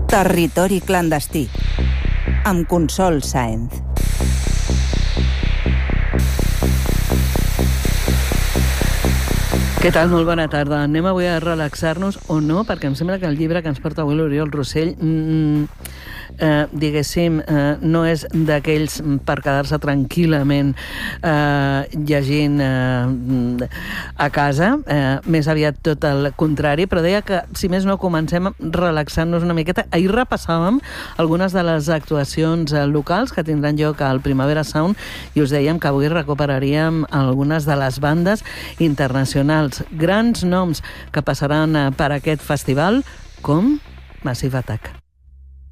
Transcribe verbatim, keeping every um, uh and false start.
Territori clandestí, amb Consol Sáenz. Què tal? Molt bona tarda. Anem avui a relaxar-nos o no, perquè em sembla que el llibre que ens porta avui l'Oriol Rossell mm, eh, diguéssim, eh, no és d'aquells per quedar-se tranquil·lament eh, llegint eh, a casa, eh, més aviat tot el contrari, però deia que, si més no, comencem relaxant-nos una miqueta. Ahir repassàvem algunes de les actuacions eh, locals que tindran lloc al Primavera Sound i us dèiem que avui recuperaríem algunes de les bandes internacionals, grans noms que passaran per aquest festival, com Massive Attack.